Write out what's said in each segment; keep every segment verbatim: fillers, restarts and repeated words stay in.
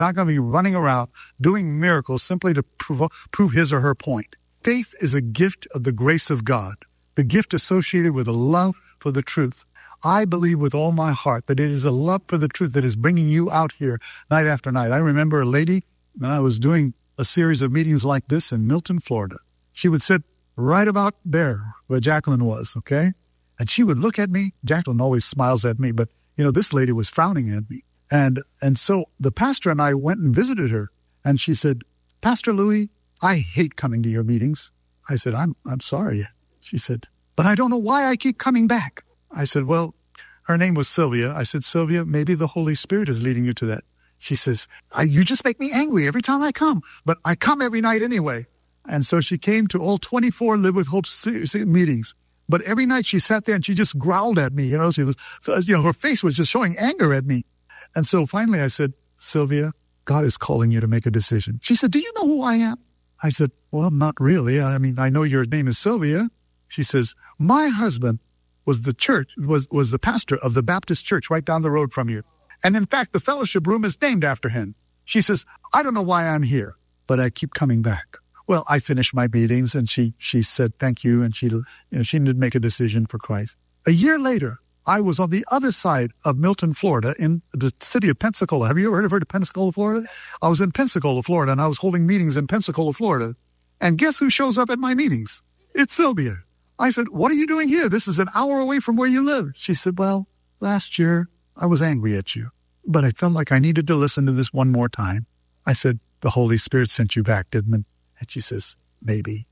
not going to be running around doing miracles simply to prove, prove his or her point. Faith is a gift of the grace of God, the gift associated with a love for the truth. I believe with all my heart that it is a love for the truth that is bringing you out here night after night. I remember a lady, when I was doing a series of meetings like this in Milton, Florida. She would sit right about there where Jacqueline was, okay? And she would look at me. Jacqueline always smiles at me, but, you know, this lady was frowning at me. And and so the pastor and I went and visited her. And she said, Pastor Louis, I hate coming to your meetings. I said, I'm I'm sorry. She said, but I don't know why I keep coming back. I said, well, her name was Sylvia. I said, Sylvia, maybe the Holy Spirit is leading you to that. She says, I, you just make me angry every time I come, but I come every night anyway. And so she came to all twenty-four Live with Hope meetings. But every night she sat there and she just growled at me. You know, she was, you know, her face was just showing anger at me. And so finally I said, Sylvia, God is calling you to make a decision. She said, do you know who I am? I said, well, not really. I mean, I know your name is Sylvia. She says, my husband was the church, was, was the pastor of the Baptist church right down the road from you. And in fact, the fellowship room is named after him. She says, I don't know why I'm here, but I keep coming back. Well, I finished my meetings and she she said thank you, and she you know she didn't make a decision for Christ. A year later, I was on the other side of Milton, Florida, in the city of Pensacola. Have you ever heard of, heard of Pensacola, Florida? I was in Pensacola, Florida, and I was holding meetings in Pensacola, Florida. And guess who shows up at my meetings? It's Sylvia. I said, what are you doing here? This is an hour away from where you live. She said, well, last year I was angry at you, but I felt like I needed to listen to this one more time. I said, the Holy Spirit sent you back, didn't it? And she says, maybe.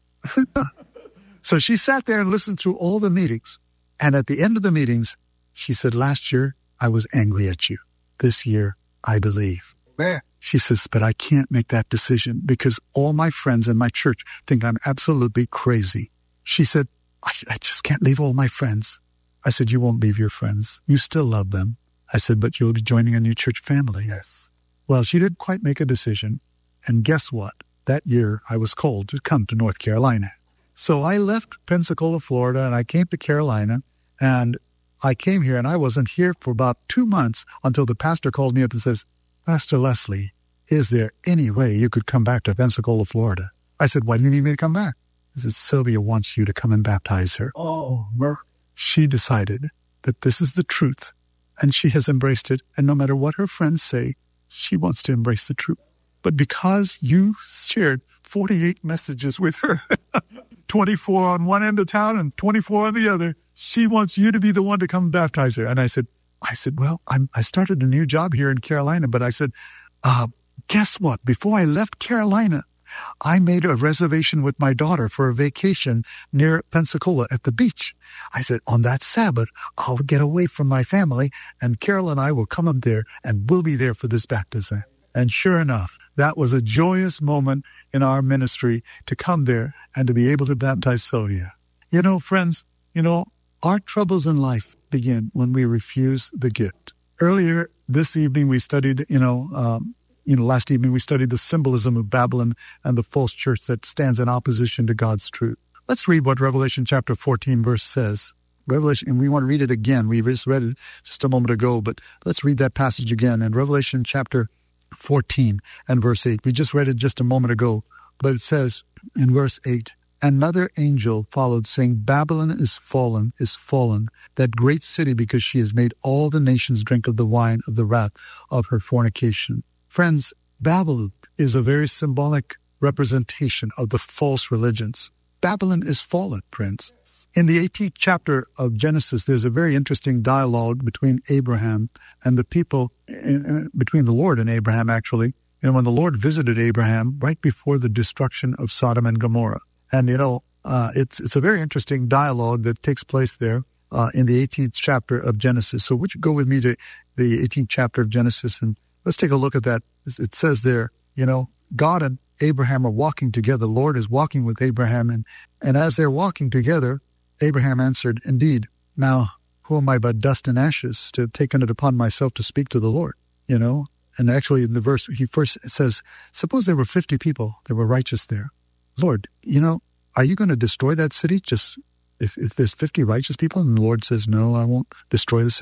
So she sat there and listened through all the meetings. And at the end of the meetings, she said, last year, I was angry at you. This year, I believe. Man. She says, but I can't make that decision because all my friends in my church think I'm absolutely crazy. She said, I, I just can't leave all my friends. I said, you won't leave your friends. You still love them. I said, but you'll be joining a new church family. Yes. Well, she didn't quite make a decision. And guess what? That year, I was called to come to North Carolina. So I left Pensacola, Florida, and I came to Carolina. And I came here, and I wasn't here for about two months until the pastor called me up and says, Pastor Leslie, is there any way you could come back to Pensacola, Florida? I said, why do you need me to come back? He said, Sylvia wants you to come and baptize her. Oh, she decided that this is the truth, and she has embraced it. And no matter what her friends say, she wants to embrace the truth. But because you shared forty-eight messages with her, twenty-four on one end of town and twenty-four on the other, she wants you to be the one to come baptize her. And I said, I said, well, I'm, I started a new job here in Carolina, but I said, uh, guess what? Before I left Carolina, I made a reservation with my daughter for a vacation near Pensacola at the beach. I said, on that Sabbath, I'll get away from my family, and Carol and I will come up there, and we'll be there for this baptism. And sure enough, that was a joyous moment in our ministry to come there and to be able to baptize Sylvia. You know, friends, you know, our troubles in life begin when we refuse the gift. Earlier this evening, we studied, you know, um, you know, last evening we studied the symbolism of Babylon and the false church that stands in opposition to God's truth. Let's read what Revelation chapter fourteen verse says. Revelation, and we want to read it again. We just read it just a moment ago, but let's read that passage again in Revelation chapter fourteen and verse eight. We just read it just a moment ago, but it says in verse eight, another angel followed, saying, Babylon is fallen, is fallen, that great city, because she has made all the nations drink of the wine of the wrath of her fornication. Friends, Babylon is a very symbolic representation of the false religions. Babylon is fallen, friends. In the eighteenth chapter of Genesis, there's a very interesting dialogue between Abraham and the people, between the Lord and Abraham, actually. And when the Lord visited Abraham right before the destruction of Sodom and Gomorrah. And, you know, uh, it's it's a very interesting dialogue that takes place there uh, in the eighteenth chapter of Genesis. So would you go with me to the eighteenth chapter of Genesis, and let's take a look at that. It says there, you know, God and Abraham are walking together. The Lord is walking with Abraham. And, and as they're walking together, Abraham answered, indeed, now who am I but dust and ashes to have taken it upon myself to speak to the Lord, you know? And actually in the verse, he first says, suppose there were fifty people that were righteous there. Lord, you know, are you going to destroy that city just if, if there's fifty righteous people? And the Lord says, no, I won't destroy the city.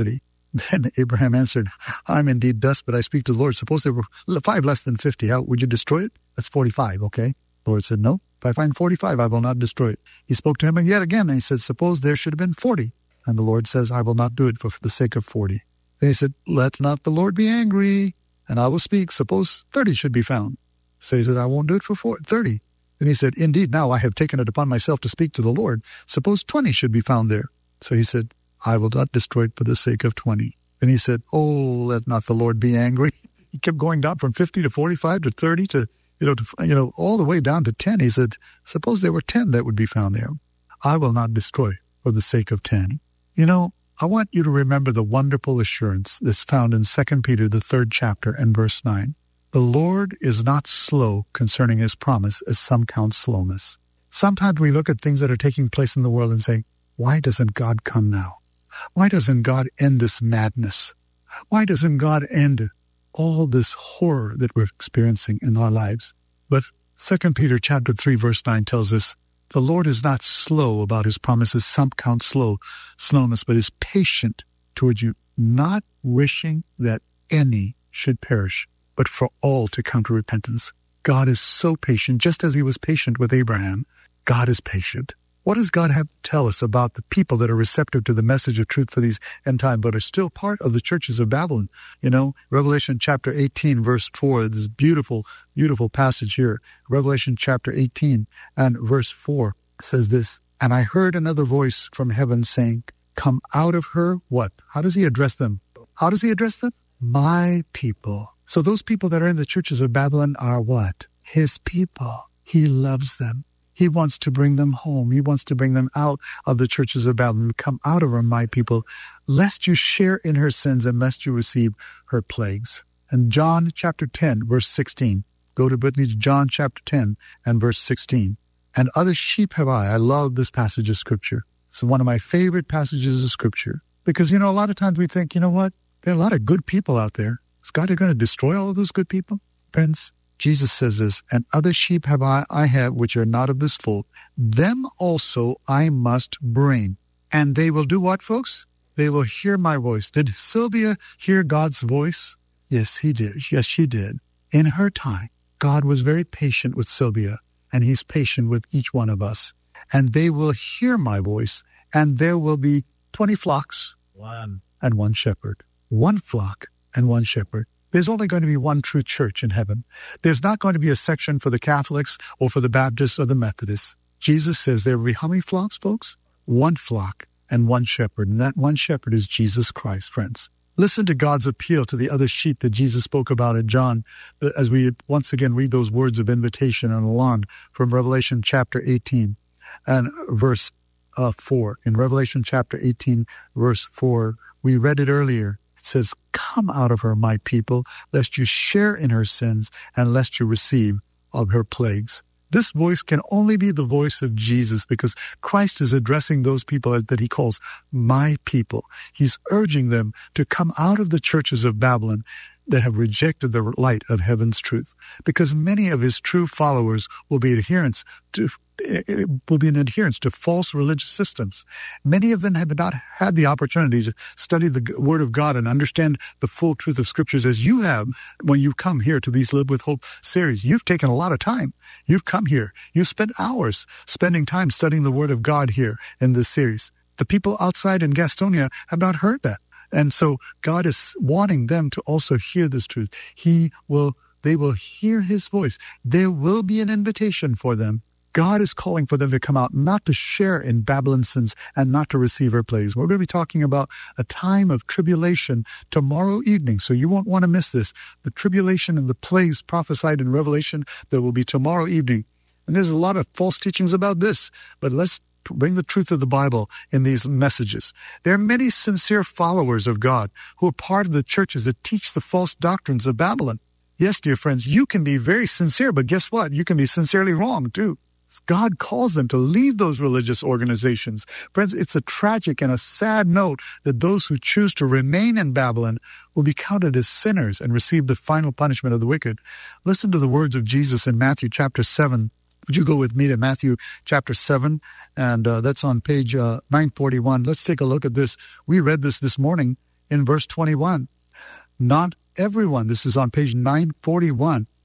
Then Abraham answered, I'm indeed dust, but I speak to the Lord. Suppose there were five less than fifty. How would you destroy it? That's forty-five, okay? The Lord said, no, if I find forty-five, I will not destroy it. He spoke to him yet again, and he said, suppose there should have been forty. And the Lord says, I will not do it for, for the sake of forty. Then he said, let not the Lord be angry, and I will speak. Suppose thirty should be found. So he said, I won't do it for four, thirty. Then he said, indeed, now I have taken it upon myself to speak to the Lord. Suppose twenty should be found there. So he said, I will not destroy it for the sake of twenty. Then he said, oh, let not the Lord be angry. He kept going down from fifty to forty-five to thirty to, you know, to, you know, all the way down to ten. He said, suppose there were ten that would be found there. I will not destroy for the sake of ten. You know, I want you to remember the wonderful assurance that's found in Second Peter, the third chapter and verse nine. The Lord is not slow concerning his promise, as some count slowness. Sometimes we look at things that are taking place in the world and say, why doesn't God come now? Why doesn't God end this madness? Why doesn't God end all this horror that we're experiencing in our lives? But Second Peter chapter three, verse nine tells us, the Lord is not slow about his promises, some count slow, slowness, but is patient toward you, not wishing that any should perish, but for all to come to repentance. God is so patient, just as he was patient with Abraham. God is patient. What does God have to tell us about the people that are receptive to the message of truth for these end time, but are still part of the churches of Babylon? You know, Revelation chapter eighteen, verse four, this beautiful, beautiful passage here. Revelation chapter eighteen and verse four says this, and I heard another voice from heaven saying, come out of her, what? How does he address them? How does he address them? My people. So those people that are in the churches of Babylon are what? His people. He loves them. He wants to bring them home. He wants to bring them out of the churches of Babylon. Come out of her, my people, lest you share in her sins and lest you receive her plagues. And John chapter ten, verse sixteen. Go to with me to John chapter ten and verse sixteen. And other sheep have I. I love this passage of Scripture. It's one of my favorite passages of Scripture. Because, you know, a lot of times we think, you know what? There are a lot of good people out there. Is God going to destroy all of those good people? Friends, Jesus says this, and other sheep have I, I have, which are not of this fold. Them also I must bring. And they will do what, folks? They will hear my voice. Did Sylvia hear God's voice? Yes, he did. Yes, she did. In her time, God was very patient with Sylvia, and he's patient with each one of us. And they will hear my voice, and there will be twenty flocks one. And one shepherd. One flock and one shepherd. There's only going to be one true church in heaven. There's not going to be a section for the Catholics or for the Baptists or the Methodists. Jesus says there will be how many flocks, folks? One flock and one shepherd. And that one shepherd is Jesus Christ, friends. Listen to God's appeal to the other sheep that Jesus spoke about in John as we once again read those words of invitation and along from Revelation chapter eighteen and verse uh, four. In Revelation chapter eighteen, verse four, we read it earlier. It says, come out of her, my people, lest you share in her sins and lest you receive of her plagues. This voice can only be the voice of Jesus because Christ is addressing those people that he calls my people. He's urging them to come out of the churches of Babylon that have rejected the light of heaven's truth, because many of his true followers will be adherents to will be an adherence to false religious systems. Many of them have not had the opportunity to study the Word of God and understand the full truth of Scriptures as you have when you come here to these Live with Hope series. You've taken a lot of time. You've come here. You've spent hours spending time studying the Word of God here in this series. The people outside in Gastonia have not heard that. And so God is wanting them to also hear this truth. He will, they will hear his voice. There will be an invitation for them. God is calling for them to come out, not to share in Babylon's sins and not to receive her plagues. We're going to be talking about a time of tribulation tomorrow evening, so you won't want to miss this. The tribulation and the plagues prophesied in Revelation that will be tomorrow evening. And there's a lot of false teachings about this, but let's bring the truth of the Bible in these messages. There are many sincere followers of God who are part of the churches that teach the false doctrines of Babylon. Yes, dear friends, you can be very sincere, but guess what? You can be sincerely wrong too. God calls them to leave those religious organizations. Friends, it's a tragic and a sad note that those who choose to remain in Babylon will be counted as sinners and receive the final punishment of the wicked. Listen to the words of Jesus in Matthew chapter seven. Would you go with me to Matthew chapter seven? And uh, that's on page uh, nine forty-one. Let's take a look at this. We read this this morning in verse twenty-one. Not everyone, this is on page nine forty-one,